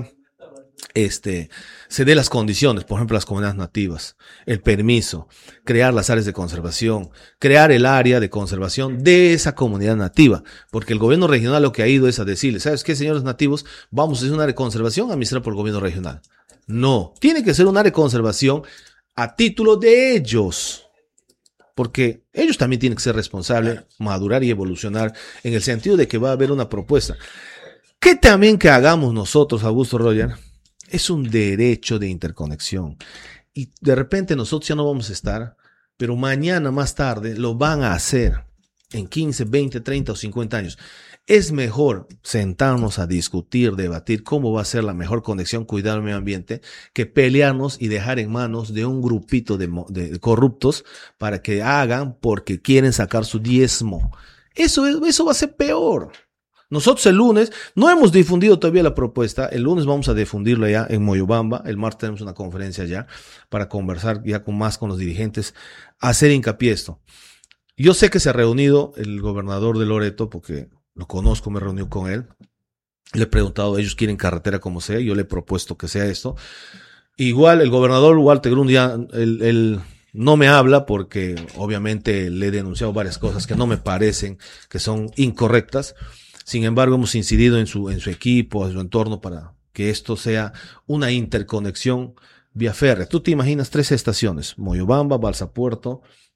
se dé las condiciones, por ejemplo, las comunidades nativas, el permiso, crear las áreas de conservación, crear el área de conservación de esa comunidad nativa, porque el gobierno regional lo que ha ido es a decirle, ¿sabes qué, señores nativos? Vamos a hacer un área de conservación administrada por el gobierno regional. No, tiene que ser un área de conservación a título de ellos, porque ellos también tienen que ser responsables, madurar y evolucionar en el sentido de que va a haber una propuesta. ¿Qué también que hagamos nosotros, Augusto, Roger? Es un derecho de interconexión. Y de repente nosotros ya no vamos a estar, pero mañana más tarde lo van a hacer en 15, 20, 30 o 50 años. Es mejor sentarnos a discutir, debatir cómo va a ser la mejor conexión, cuidar el medio ambiente, que pelearnos y dejar en manos de un grupito de corruptos para que hagan porque quieren sacar su diezmo. Eso va a ser peor. Nosotros el lunes no hemos difundido todavía la propuesta. El lunes vamos a difundirla ya en Moyobamba. El martes tenemos una conferencia ya para conversar ya con los dirigentes, hacer hincapié esto. Yo sé que se ha reunido el gobernador de Loreto porque lo conozco, me reuní con él. Le he preguntado, ellos quieren carretera como sea. Yo le he propuesto que sea esto. Igual el gobernador Walter Grund ya él no me habla porque obviamente le he denunciado varias cosas que no me parecen que son incorrectas. Sin embargo, hemos incidido en su equipo, en su entorno, para que esto sea una interconexión vía férrea. Tú te imaginas 3 estaciones, Moyobamba, Balsapuerto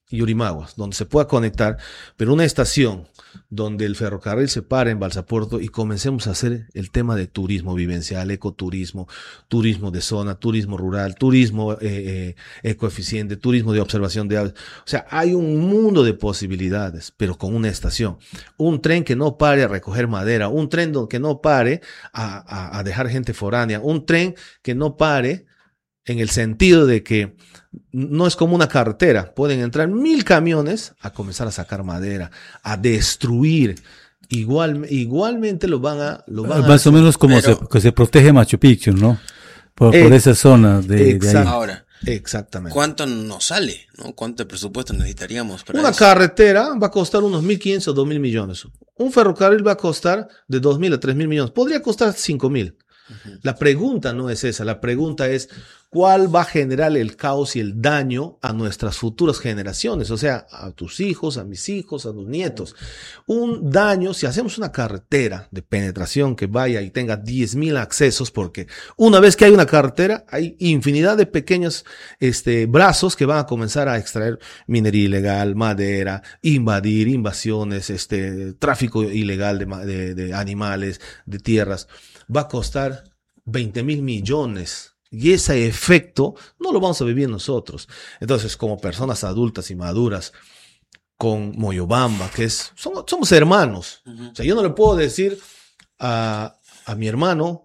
y Yurimaguas, donde se pueda conectar, pero una estación donde el ferrocarril se pare en Balsapuerto y comencemos a hacer el tema de turismo vivencial, ecoturismo, turismo de zona, turismo rural, turismo ecoeficiente, turismo de observación de aves. O sea, hay un mundo de posibilidades, pero con una estación. Un tren que no pare a recoger madera, un tren que no pare a dejar gente foránea, un tren que no pare en el sentido de que no es como una carretera, pueden entrar 1000 camiones a comenzar a sacar madera, a destruir. Igualmente lo van a más o menos como que se protege Machu Picchu, ¿no? Por esa zona de ahí. Ahora, exactamente. ¿Cuánto nos sale? ¿No? ¿Cuánto presupuesto necesitaríamos para una eso? Carretera va a costar unos 1.500 o 2.000 millones. Un ferrocarril va a costar de 2.000 a 3.000 millones. Podría costar 5.000. La pregunta no es esa, la pregunta es cuál va a generar el caos y el daño a nuestras futuras generaciones, o sea, a tus hijos, a mis hijos, a tus nietos. Un daño, si hacemos una carretera de penetración que vaya y tenga 10.000 accesos, porque una vez que hay una carretera, hay infinidad de pequeños brazos que van a comenzar a extraer minería ilegal, madera, invasiones, tráfico ilegal de animales, de tierras. Va a costar 20.000 millones. Y ese efecto no lo vamos a vivir nosotros. Entonces, como personas adultas y maduras, con Moyobamba, somos hermanos. O sea, yo no le puedo decir a mi hermano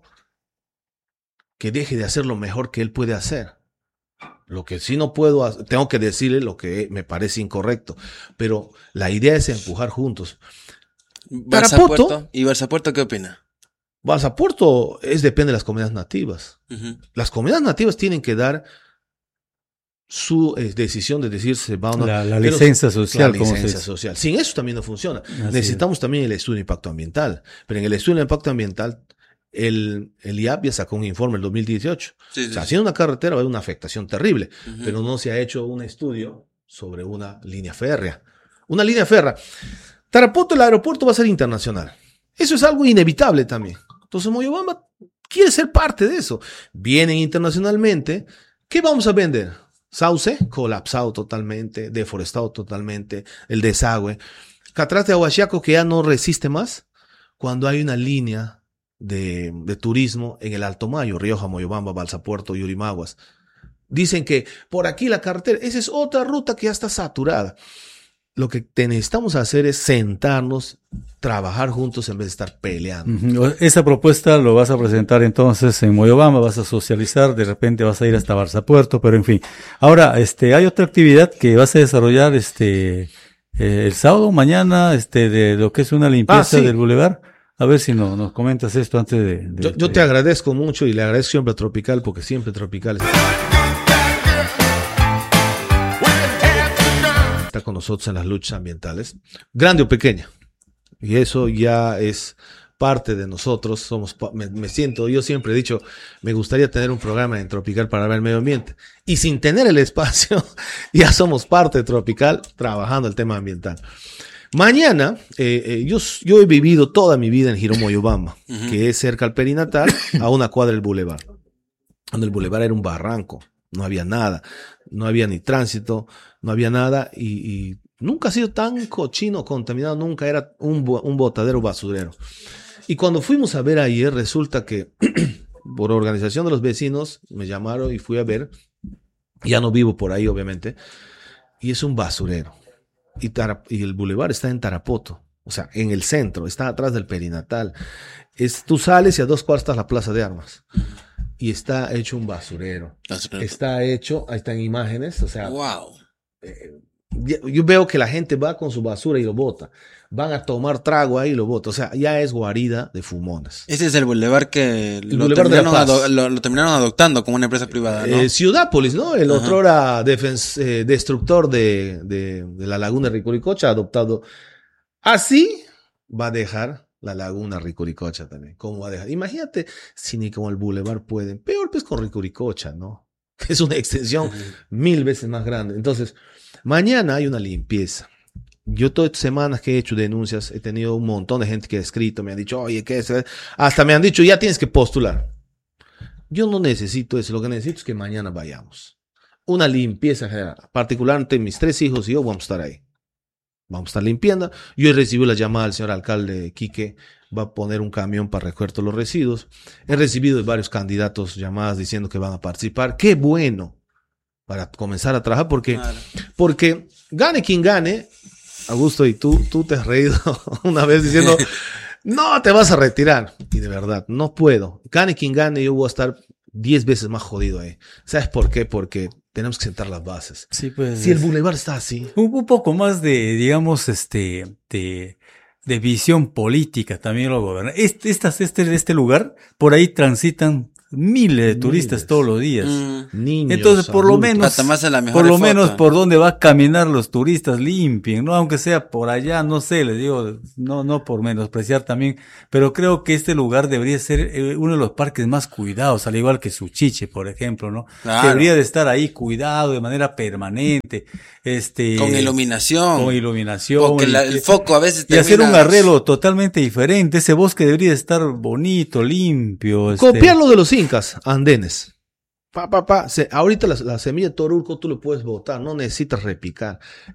que deje de hacer lo mejor que él puede hacer. Lo que sí no puedo hacer, tengo que decirle lo que me parece incorrecto. Pero la idea es empujar juntos. Balsapuerto, ¿y Balsapuerto qué opina? Balsapuerto depende de las comunidades nativas. Las comunidades nativas tienen que dar su decisión de decir se va a una... La licencia social. La licencia social. Sin eso también no funciona. Necesitamos también el estudio de impacto ambiental. Pero en el estudio de impacto ambiental, el IAP ya sacó un informe en el 2018. Haciendo una carretera va a haber una afectación terrible. Pero no se ha hecho un estudio sobre una línea férrea. Una línea férrea. Tarapoto, el aeropuerto va a ser internacional. Eso es algo inevitable también. Entonces Moyobamba quiere ser parte de eso. Vienen internacionalmente. ¿Qué vamos a vender? Sauce, colapsado totalmente, deforestado totalmente, el desagüe. Cataratas de Ahuachiaco que ya no resiste más. Cuando hay una línea de turismo en el Alto Mayo, Rioja, Moyobamba, Balsapuerto, Yurimaguas. Dicen que por aquí la carretera, esa es otra ruta que ya está saturada. Lo que necesitamos hacer es sentarnos, trabajar juntos en vez de estar peleando. Esa propuesta lo vas a presentar entonces en Moyobamba, vas a socializar, de repente vas a ir hasta Balsapuerto, pero en fin. Ahora, hay otra actividad que vas a desarrollar el sábado, mañana, de lo que es una limpieza del bulevar. A ver si nos comentas esto antes de yo te agradezco mucho y le agradezco siempre a Tropical, porque siempre Tropical está con nosotros en las luchas ambientales, grande o pequeña, y eso ya es parte de nosotros. Me siento, yo siempre he dicho, me gustaría tener un programa en Tropical para ver el medio ambiente, y sin tener el espacio, ya somos parte de Tropical trabajando el tema ambiental. Mañana, yo he vivido toda mi vida en Girón Moyobamba, que es cerca al perinatal, a una cuadra del bulevar, donde el bulevar era un barranco. No había nada, no había ni tránsito, no había nada y nunca ha sido tan cochino, contaminado, nunca era un botadero basurero. Y cuando fuimos a ver ayer, resulta que por organización de los vecinos me llamaron y fui a ver, ya no vivo por ahí obviamente, y es un basurero. Y el bulevar está en Tarapoto, o sea, en el centro, está atrás del perinatal. Tú sales y a 2 cuadras está la Plaza de Armas. Y está hecho un basurero. Está hecho, ahí están imágenes, o sea, wow. Yo veo que la gente va con su basura y lo bota. Van a tomar trago ahí y lo bota. O sea, ya es guarida de fumones. Ese es el bulevar que lo terminaron adoptando como una empresa privada, ¿no? Ciudápolis, ¿no? El otro era destructor de la laguna de Ricuricocha, adoptado. Así va a dejar la laguna Ricuricocha también. ¿Cómo va a dejar? Imagínate si ni como el bulevar pueden. Peor pues con Ricuricocha, ¿no? Que es una extensión 1000 veces más grande. Entonces, mañana hay una limpieza. Yo todas estas semanas que he hecho denuncias, he tenido un montón de gente que ha escrito, me han dicho, oye, ¿qué es? Hasta me han dicho, ya tienes que postular. Yo no necesito eso, lo que necesito es que mañana vayamos. una limpieza general. Particularmente mis 3 hijos y yo vamos a estar ahí. Vamos a estar limpiando. Yo he recibido la llamada del señor alcalde Quique, va a poner un camión para recoger todos los residuos. He recibido de varios candidatos llamadas diciendo que van a participar. ¡Qué bueno! Para comenzar a trabajar, porque gane quien gane, Augusto, y tú te has reído una vez diciendo, no te vas a retirar. Y de verdad, no puedo. Gane quien gane, yo voy a estar 10 veces más jodido ahí. ¿Sabes por qué? Porque tenemos que sentar las bases. Sí, pues, si el Boulevard está así. Un poco más de, digamos, de visión política también lo gobierna. Este lugar, por ahí transitan miles de turistas todos los días. Niños, entonces, por lo menos, por donde va a caminar los turistas limpien, ¿no? Aunque sea por allá, no sé, les digo, no por menospreciar también, pero creo que este lugar debería ser uno de los parques más cuidados, al igual que Suchiche, por ejemplo, ¿no? Claro. Debería de estar ahí cuidado de manera permanente, con iluminación. Porque el foco a veces y hacer un arreglo totalmente diferente. Ese bosque debería estar bonito, limpio. Copiar lo de los incas, andenes. Ahorita la semilla de torurco tú lo puedes botar, no necesitas repicar.